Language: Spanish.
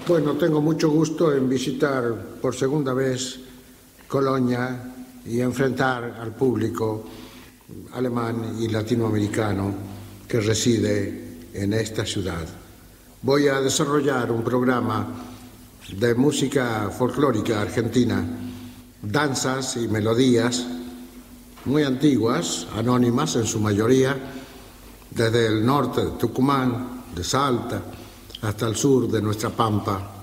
Bueno, tengo mucho gusto en visitar por segunda vez Colonia y enfrentar al público alemán y latinoamericano que reside en esta ciudad. Voy a desarrollar un programa de música folclórica argentina, danzas y melodías muy antiguas, anónimas en su mayoría, desde el norte de Tucumán, de Salta, hasta el sur de nuestra Pampa,